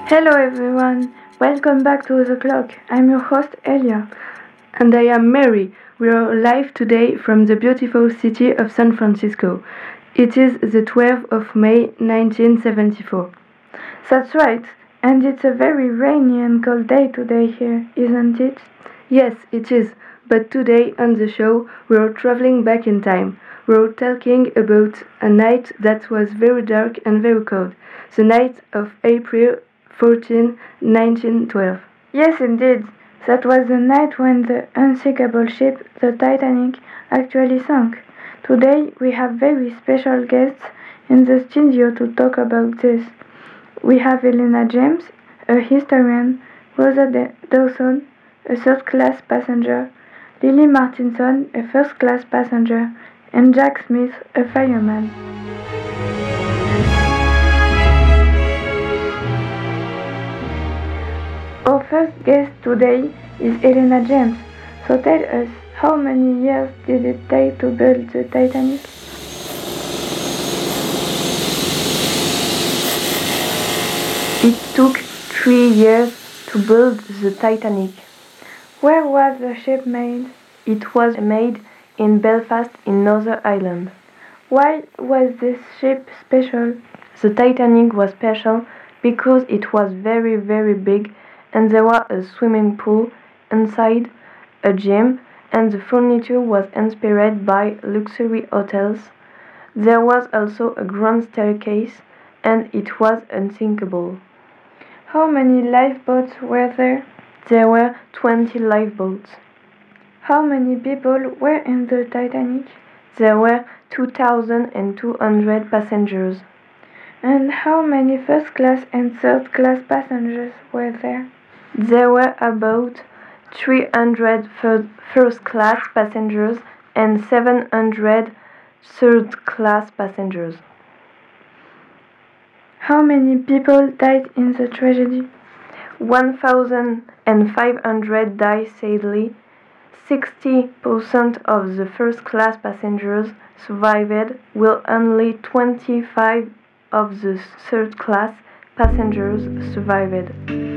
Hello everyone, welcome back to The Clock. I'm your host Elia. And I am Mary. We are live today from the beautiful city of San Francisco. It is the 12th of May 1974. That's right, and it's a very rainy and cold day today here, isn't it? Yes, it is. But today on the show we are traveling back in time. We are talking about a night that was very dark and very cold. The night of April 14, 1912. Yes, indeed. That was the night when the unsinkable ship, the Titanic, actually sank. Today we have very special guests in the studio to talk about this. We have Elena James, a historian, Rosa Dawson, a third-class passenger, Lily Martinson, a first-class passenger, and Jack Smith, a fireman. Our first guest today is Elena James. So tell us, how many years did it take to build the Titanic? It took 3 years to build the Titanic. Where was the ship made? It was made in Belfast in Northern Ireland. Why was this ship special? The Titanic was special because it was very, very big, and there was a swimming pool inside, a gym, and the furniture was inspired by luxury hotels. There was also a grand staircase, and it was unsinkable. How many lifeboats were there? There were 20 lifeboats. How many people were in the Titanic? There were 2,200 passengers. And how many first-class and third-class passengers were there? There were about 300 first-class passengers and 700 third-class passengers. How many people died in the tragedy? 1,500 died sadly. 60% of the first-class passengers survived, while only 25 of the third-class passengers survived.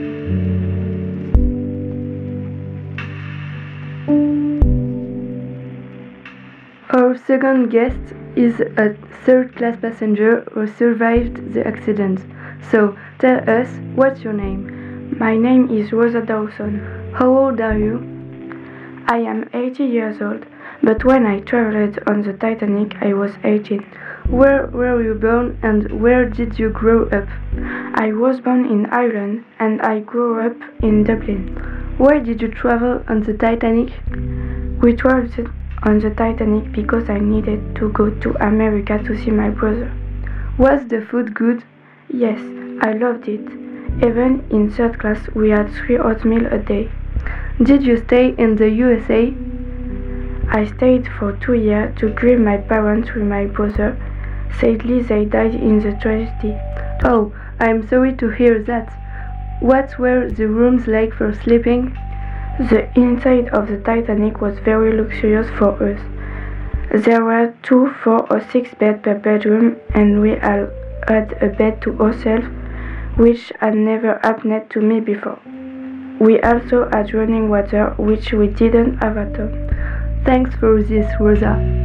Our second guest is a third-class passenger who survived the accident. So, tell us, what's your name? My name is Rosa Dawson. How old are you? I am 80 years old, but when I traveled on the Titanic, I was 18. Where were you born and where did you grow up? I was born in Ireland and I grew up in Dublin. Why did you travel on the Titanic? We traveled on the Titanic because I needed to go to America to see my brother. Was the food good? Yes, I loved it. Even in third class, we had 3 oatmeal a day. Did you stay in the USA? I stayed for 2 years to grieve my parents with my brother. Sadly, they died in the tragedy. Oh, I am sorry to hear that. What were the rooms like for sleeping? The inside of the Titanic was very luxurious for us. There were 2, 4 or 6 beds per bedroom, and we all had a bed to ourselves, which had never happened to me before. We also had running water, which we didn't have at home. Thanks for this, Rosa.